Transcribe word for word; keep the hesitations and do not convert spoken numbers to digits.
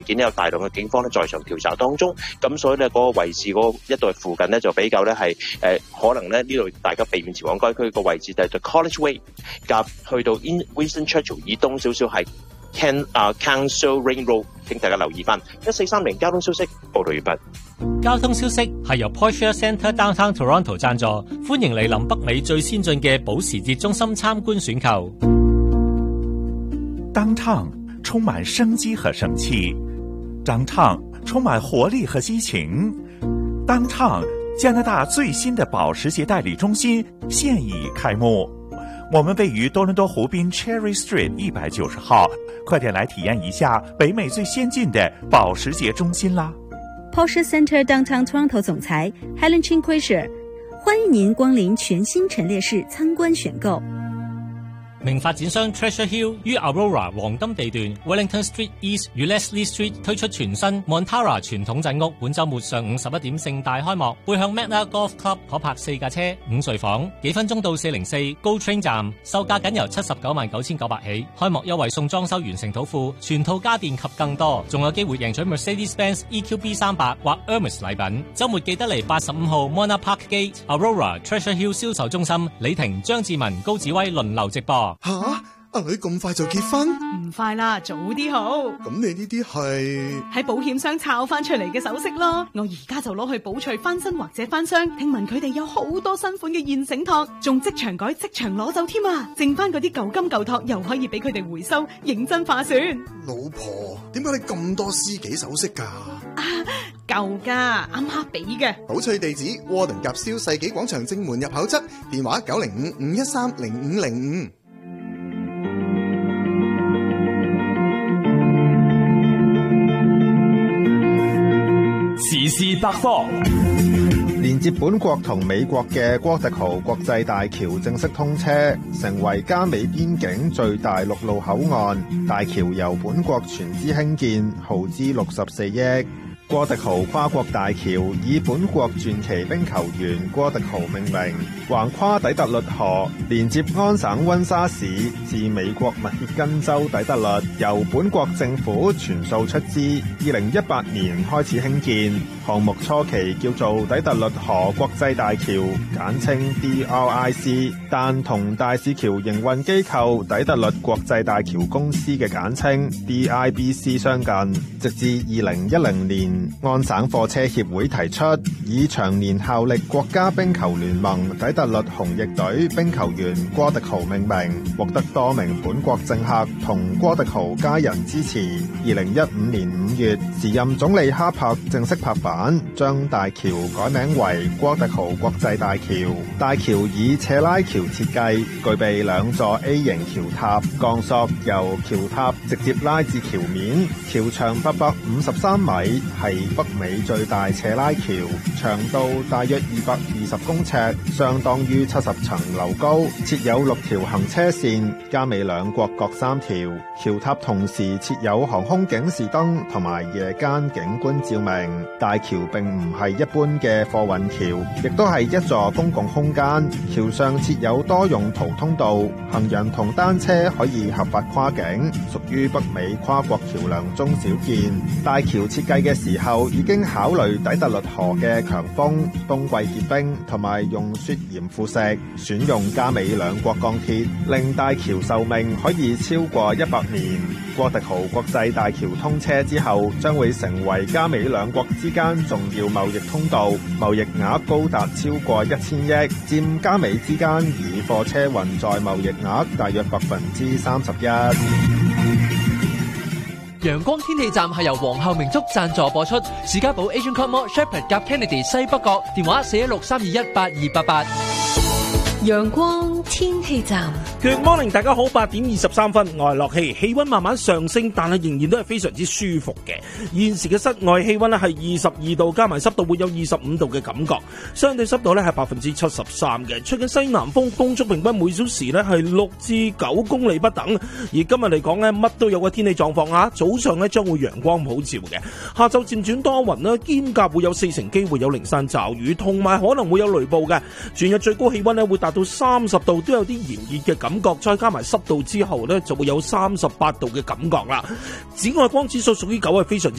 見有大量嘅警方咧在場調查當中，咁所以咧嗰個位置嗰一帶附近咧就比較咧係誒可能咧呢度大家避免前往該區個位置就係 College Way 夾去到 Winston Churchill 以東少少係 Can 啊 Council Ring Road， 請大家留意翻。一四三零交通消息報道完畢。 交通消息係由 Porsche Centre Downtown Toronto 贊助，歡迎嚟臨北美最先進嘅保時捷中心參觀選購。 Downtown 充滿生機和生氣 ，Downtown 充滿活力和激情 ，Downtown 加拿大最新的保時捷代理中心現已開幕。我們位於多倫多湖邊 Cherry Street 一百九十號，快點來體驗一下北美最先進的保時捷中心啦！ Porsche Centre Downtown Toronto 總裁 Helen Chin Quisher， 歡迎您光臨全新陳列室參觀選購。 名發展商 Treasure Hill 於 Aurora 黃金地段 Wellington Street East 與 Leslie Street 推出全新 Montara 傳統鎮屋，本週末上午十一點盛大開幕，背向 Magna Golf Club 可泊四架車、五睡房，幾分鐘到四零四 Go Train 站，售價僅由七十九萬九千九百起，開幕優惠送裝修完成土庫、全套家電及更多，仲有機會贏取 Mercedes-Benz E Q B 三百或 Hermes 禮品。週末記得嚟八十五號 Mona Park Gate Aurora Treasure Hill 銷售中心，李婷、張志文、高子威輪流直播。 吓，阿女咁快就結婚？ 唔快啦，早啲好。 咁你呢啲係喺保險箱抄翻出嚟嘅首飾咯，我而家就攞去寶翠翻新或者翻箱。聽聞佢哋有好多新款嘅現成托，仲即場改即場攞走添啊！剩翻嗰啲舊金舊托又可以俾佢哋回收，認真化算。 老婆，點解你咁多私己首飾噶？ 啊，舊噶，啱啱俾嘅。 寶翠地址：窩頓夾燒世紀廣場正門入口側，電話九零五五一三零五零五。 時事百科，連接本國同美國嘅哥迪豪國際大橋正式通車，成為加美邊境最大陸路口岸。大橋由本國全資興建，耗資六十四億。哥迪豪跨國大橋以本國傳奇冰球員哥迪豪命名，橫跨底特律河，連接安省溫莎市至美國密歇根州底特律，由本國政府全數出資。二零一八年開始興建，項目初期叫做底特律河國際大橋，簡稱 D R I C， 但同大使橋營運機構底特律國際大橋公司嘅簡稱 D I B C 相近，直至二零一零年。安省貨車協會提出以長年效力國家冰球聯盟底特律紅翼隊冰球員哥迪豪命名，獲得多名本國政客同哥迪豪家人支持。二零一五年五月，時任總理哈珀正式拍板，將大橋改名為哥迪豪國際大橋。大橋以斜拉橋設計，具備兩座 A 型橋塔，鋼索由橋塔直接拉至橋面，橋長八百五十三米，係北美最大斜拉橋，長度大約二百二十公尺，相當於七十層樓高，設有六條行車線，加美兩國各三條。橋塔同時設有航空警示燈同埋夜間景觀照明。大橋並唔係一般嘅貨運橋，亦都係一座公共空間。橋上設有多用途通道，行人同單車可以合法跨境，屬於北美跨國橋梁中少見。大橋設計嘅時候已經考慮底特律河嘅強風、冬季結冰同埋用雪鹽腐蝕，選用加美兩國鋼鐵，令大橋壽命可以超過一百年。哥迪豪國際大橋通車之後，將會成為加美兩國之間重要貿易通道，貿易額高達超過一千億，佔加美之間以貨車運載貿易額大約百分之三十一。 陽光天氣站係由皇后名竹贊助播出，士嘉堡 Asian Club Mall Shepherd 夾 Kennedy 西北角，電話四一六三二一八二八八。 陽光天氣站 Good morning， 大家好，八點二十三分，我係樂氣，氣溫慢慢上升，但係仍然都係非常之舒服嘅。現時嘅室外氣溫咧係二十二度，加埋濕度會有二十五度嘅感覺，相對濕度咧係百分之七十三嘅，吹緊西南風，風速平均每小時咧係六至九公里不等。而今日嚟講咧，乜都有個天氣狀況啊，早上咧將會陽光普照嘅，下晝漸轉多雲啦，兼夾會有四成機會有零散驟雨，同埋可能會有雷暴嘅。全日最高氣溫咧會達到三十度。 度都有啲炎熱嘅感覺，再加埋濕度之後呢，就會有三十八度嘅感覺啦。紫外光指數屬於九，係非常之